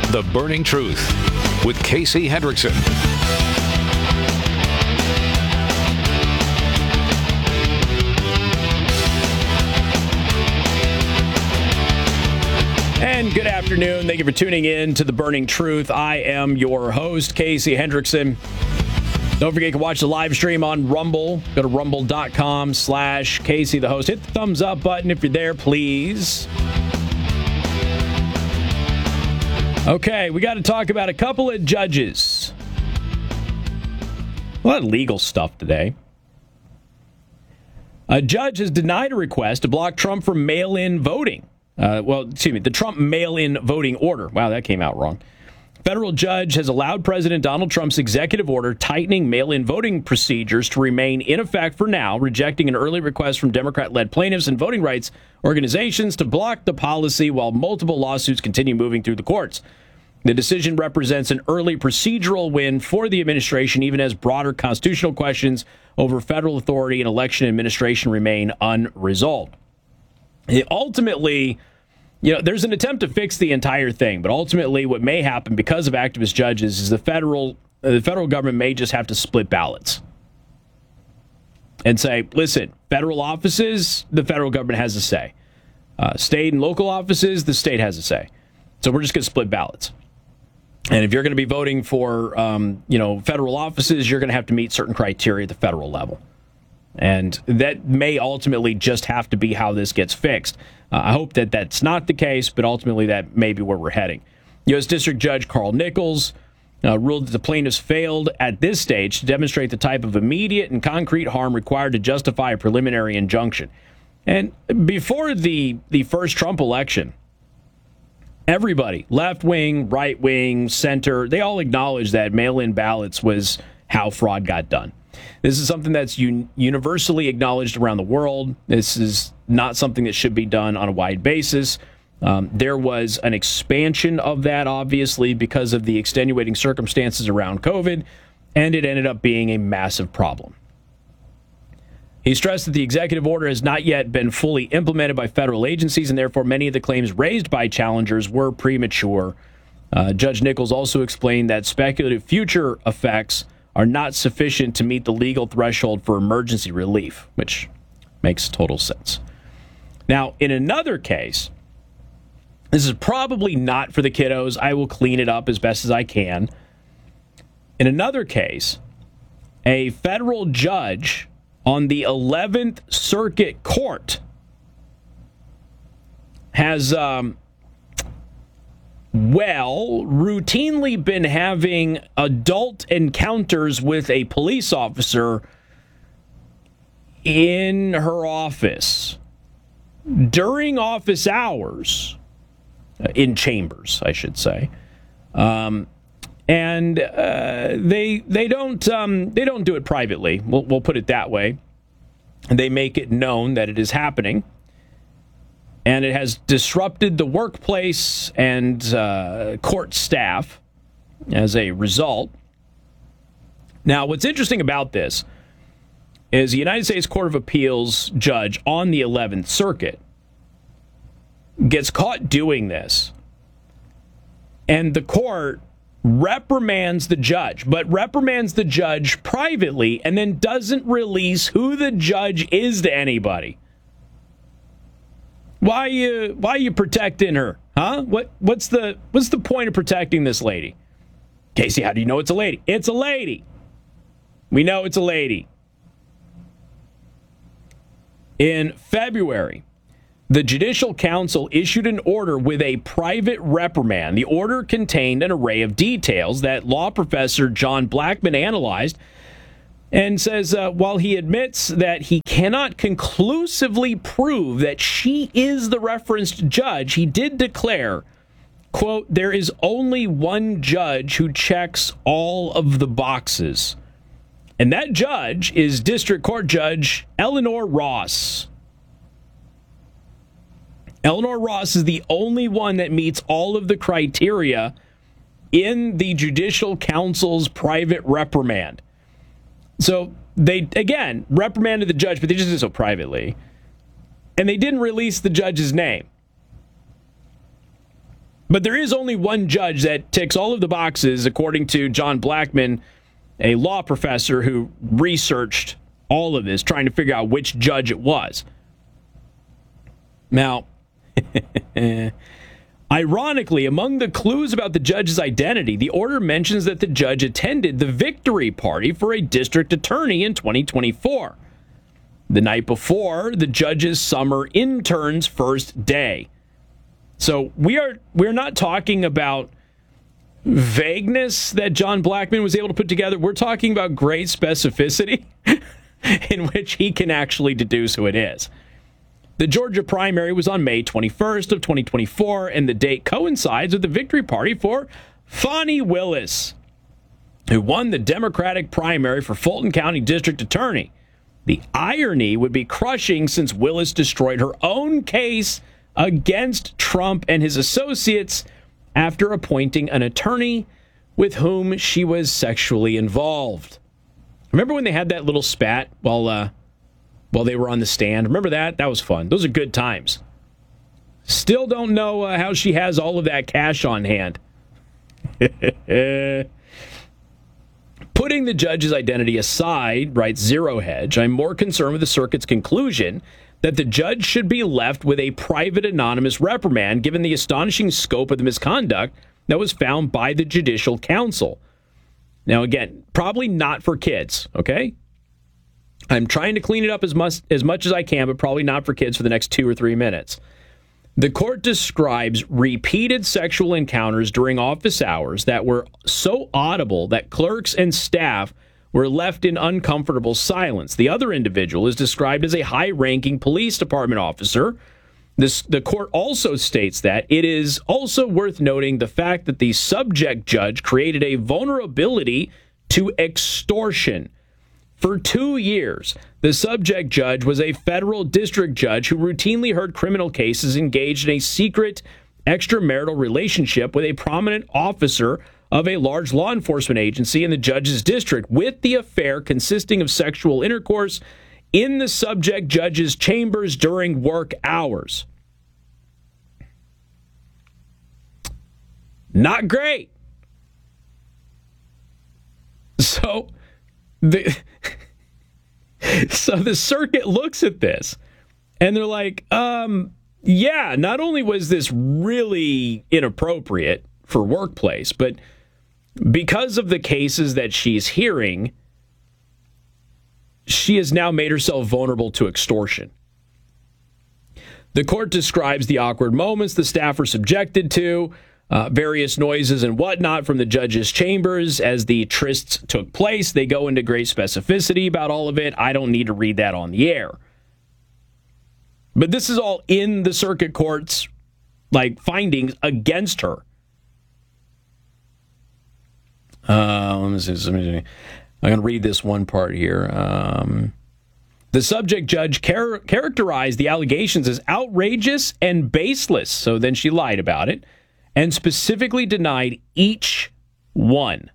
The Burning Truth with Casey Hendrickson. And good afternoon. Thank you for tuning in to The Burning Truth. I am your host, Casey Hendrickson. Don't forget you can watch the live stream on Rumble. Go to rumble.com/Casey the host. Hit the thumbs up button if you're there, please. Okay, we got to talk about a couple of judges. A lot of legal stuff today. A judge has denied a request to block Trump from mail-in voting. The Trump mail-in voting order. Wow, that came out wrong. Federal judge has allowed President Donald Trump's executive order tightening mail-in voting procedures to remain in effect for now, rejecting an early request from Democrat-led plaintiffs and voting rights organizations to block the policy while multiple lawsuits continue moving through the courts. The decision represents an early procedural win for the administration, even as broader constitutional questions over federal authority and election administration remain unresolved. Ultimately, there's an attempt to fix the entire thing, but ultimately what may happen because of activist judges is the federal government may just have to split ballots and say, listen, federal offices, the federal government has a say. State and local offices, the state has a say. So we're just going to split ballots. And if you're going to be voting for, federal offices, you're going to have to meet certain criteria at the federal level. And that may ultimately just have to be how this gets fixed. I hope that that's not the case, but ultimately that may be where we're heading. U.S. District Judge Carl Nichols ruled that the plaintiffs failed at this stage to demonstrate the type of immediate and concrete harm required to justify a preliminary injunction. And before the first Trump election, everybody, left wing, right wing, center, they all acknowledged that mail-in ballots was how fraud got done. This is something that's universally acknowledged around the world. This is not something that should be done on a wide basis. There was an expansion of that, obviously, because of the extenuating circumstances around COVID, and it ended up being a massive problem. He stressed that the executive order has not yet been fully implemented by federal agencies, and therefore many of the claims raised by challengers were premature. Judge Nichols also explained that speculative future effects are not sufficient to meet the legal threshold for emergency relief, which makes total sense. Now, in another case, this is probably not for the kiddos. I will clean it up as best as I can. In another case, a federal judge on the 11th Circuit Court has routinely been having adult encounters with a police officer in her office during office hours, in chambers, I should say. They don't do it privately. We'll put it that way. They make it known that it is happening. And it has disrupted the workplace and court staff as a result. Now, what's interesting about this is the United States Court of Appeals judge on the 11th Circuit gets caught doing this. And the court reprimands the judge, but reprimands the judge privately and then doesn't release who the judge is to anybody. Why are you protecting her? Huh? What's the point of protecting this lady? Casey, how do you know it's a lady? It's a lady. We know it's a lady. In February, the Judicial Council issued an order with a private reprimand. The order contained an array of details that law professor John Blackman analyzed and says while he admits that he cannot conclusively prove that she is the referenced judge, he did declare, quote, there is only one judge who checks all of the boxes. And that judge is District Court Judge Eleanor Ross. Eleanor Ross is the only one that meets all of the criteria in the Judicial Council's private reprimand. So they, again, reprimanded the judge, but they just did so privately. And they didn't release the judge's name. But there is only one judge that ticks all of the boxes, according to John Blackman, a law professor who researched all of this, trying to figure out which judge it was. Now, ironically, among the clues about the judge's identity, the order mentions that the judge attended the victory party for a district attorney in 2024, the night before the judge's summer intern's first day. So we're not talking about vagueness that John Blackman was able to put together. We're talking about great specificity in which he can actually deduce who it is. The Georgia primary was on May 21st of 2024, and the date coincides with the victory party for Fani Willis, who won the Democratic primary for Fulton County District Attorney. The irony would be crushing since Willis destroyed her own case against Trump and his associates after appointing an attorney with whom she was sexually involved. Remember when they had that little spat while they were on the stand? Remember that? That was fun. Those are good times. Still don't know how she has all of that cash on hand. Putting the judge's identity aside, writes Zero Hedge, I'm more concerned with the circuit's conclusion that the judge should be left with a private anonymous reprimand given the astonishing scope of the misconduct that was found by the Judicial Council. Now, again, probably not for kids, okay? I'm trying to clean it up as much as I can, but probably not for kids for the next 2 or 3 minutes. The court describes repeated sexual encounters during office hours that were so audible that clerks and staff were left in uncomfortable silence. The other individual is described as a high-ranking police department officer. The court also states that it is also worth noting the fact that the subject judge created a vulnerability to extortion. For 2 years, the subject judge was a federal district judge who routinely heard criminal cases engaged in a secret extramarital relationship with a prominent officer of a large law enforcement agency in the judge's district, with the affair consisting of sexual intercourse in the subject judge's chambers during work hours. Not great. So the circuit looks at this and they're like, yeah, not only was this really inappropriate for workplace, but because of the cases that she's hearing, she has now made herself vulnerable to extortion. The court describes the awkward moments the staff were subjected to, various noises and whatnot from the judge's chambers as the trysts took place. They go into great specificity about all of it. I don't need to read that on the air. But this is all in the circuit court's findings against her. I'm going to read this one part here. The subject judge characterized the allegations as outrageous and baseless, so then she lied about it, and specifically denied each one.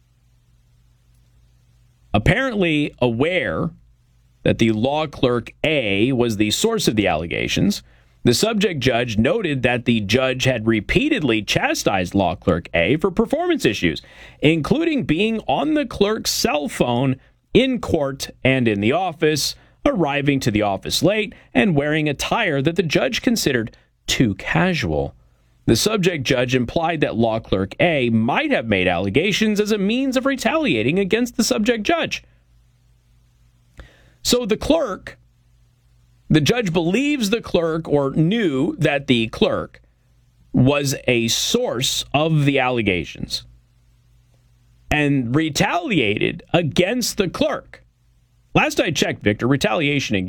Apparently aware that the law clerk A was the source of the allegations, the subject judge noted that the judge had repeatedly chastised law clerk A for performance issues, including being on the clerk's cell phone in court and in the office, arriving to the office late, and wearing attire that the judge considered too casual. The subject judge implied that law clerk A might have made allegations as a means of retaliating against the subject judge. So the judge believes the clerk, or knew that the clerk was a source of the allegations, and retaliated against the clerk. Last I checked, Victor, retaliation